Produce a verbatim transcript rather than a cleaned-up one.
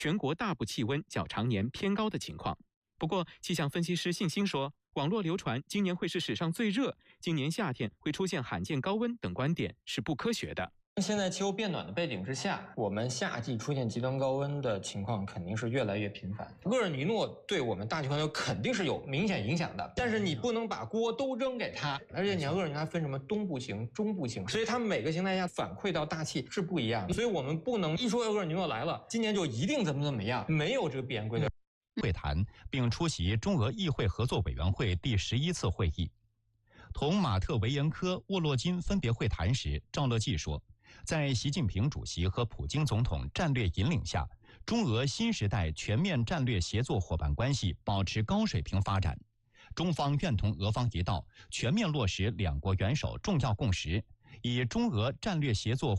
全国大部气温较常年偏高的情况。不过，气象分析师信心说，网络流传今年会是史上最热，今年夏天会出现罕见高温等观点是不科学的。 现在气候变暖的背景之下，我们夏季出现极端高温的情况肯定是越来越频繁。厄尔尼诺对我们大气环境肯定是有明显影响的，但是你不能把锅都扔给它。而且你看厄尔尼诺还分什么东部型、中部型，所以它每个形态下反馈到大气是不一样的。所以我们不能一说厄尔尼诺来了，今年就一定怎么怎么样，没有这个必然规律。 会谈并出席中俄议会合作委员会第十一次会议，同马特维延科、沃洛金分别会谈时，赵乐际说，在习近平主席和普京总统战略引领下，中俄新时代全面战略协作伙伴关系保持高水平发展。中方愿同俄方一道，全面落实两国元首重要共识，以中俄战略协作